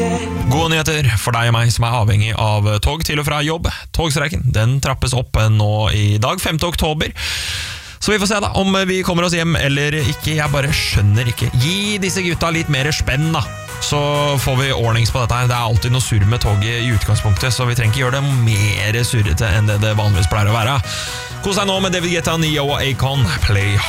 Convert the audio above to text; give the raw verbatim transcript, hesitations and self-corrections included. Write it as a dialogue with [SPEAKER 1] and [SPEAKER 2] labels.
[SPEAKER 1] Gode nyheter for deg og meg som er avhengig av tog til og fra jobb. Togstreiken, den trappes opp nå i dag, femte oktober. Så vi får se da, om vi kommer oss hjem eller ikke. Jeg bare skjønner ikke. Gi disse gutta litt mer spenn da, så får vi ordnings på dette her. Det er alltid noe surr med toget i utgangspunktet, så vi trenger ikke gjøre det mer surrete enn det det vanligvis pleier å være. Kos deg nå med David Guetta, Neo og Akon. Play